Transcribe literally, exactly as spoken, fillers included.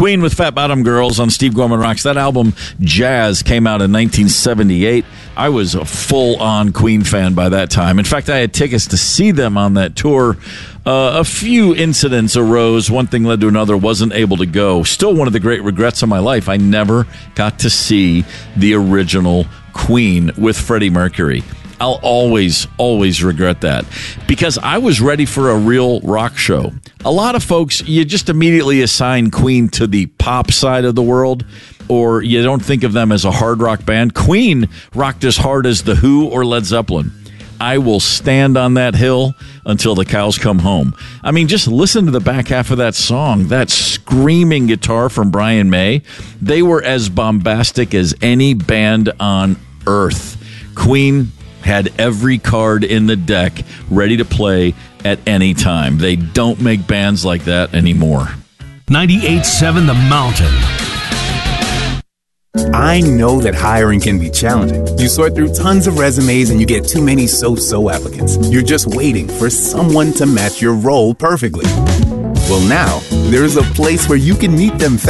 Queen with Fat Bottom Girls on Steve Gorman Rocks. That album, Jazz, came out in nineteen seventy-eight. I was a full-on Queen fan by that time. In fact, I had tickets to see them on that tour. Uh, a few incidents arose. One thing led to another. Wasn't able to go. Still one of the great regrets of my life. I never got to see the original Queen with Freddie Mercury. I'll always, always regret that because I was ready for a real rock show. A lot of folks, you just immediately assign Queen to the pop side of the world, or you don't think of them as a hard rock band. Queen rocked as hard as The Who or Led Zeppelin. I will stand on that hill until the cows come home. I mean, just listen to the back half of that song. That screaming guitar from Brian May. They were as bombastic as any band on earth. Queen had every card in the deck ready to play at any time. They don't make bands like that anymore. ninety-eight point seven The Mountain. I know that hiring can be challenging. You sort through tons of resumes and you get too many so-so applicants. You're just waiting for someone to match your role perfectly. Well, now, there's a place where you can meet them fast.